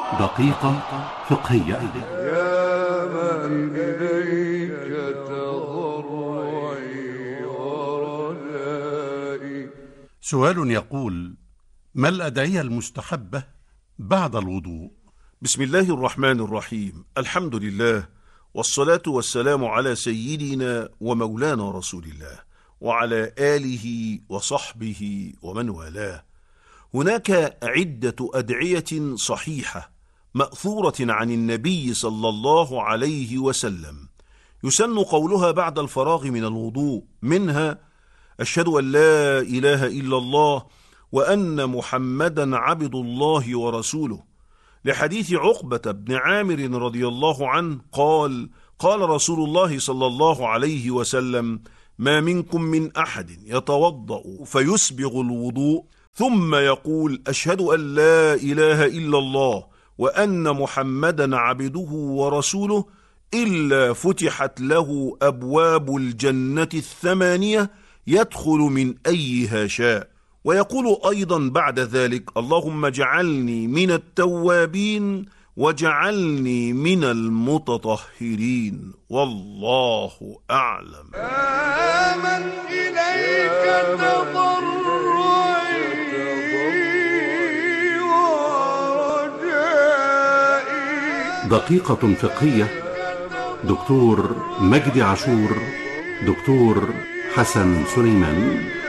دقيقة فقهية. يا من إليك تضرعي ورجائي. سؤال يقول: ما الأدعية المستحبة بعد الوضوء؟ بسم الله الرحمن الرحيم. الحمد لله، والصلاة والسلام على سيدنا ومولانا رسول الله وعلى آله وصحبه ومن والاه. هناك عدة أدعية صحيحة مأثورة عن النبي صلى الله عليه وسلم يسن قولها بعد الفراغ من الوضوء، منها: أشهد أن لا إله إلا الله وأن محمدا عبد الله ورسوله، لحديث عقبة بن عامر رضي الله عنه قال: قال رسول الله صلى الله عليه وسلم: ما منكم من أحد يتوضأ فيسبغ الوضوء ثم يقول: أشهد أن لا إله إلا الله وأن محمدا عبده ورسوله، إلا فتحت له أبواب الجنة 8 يدخل من أيها شاء. ويقول أيضا بعد ذلك: اللهم اجعلني من التوابين واجعلني من المتطهرين، والله أعلم. من إليك تضرعي ورجائي. دقيقة فقهية. دكتور مجدي عاشور، دكتور حسن سليمان.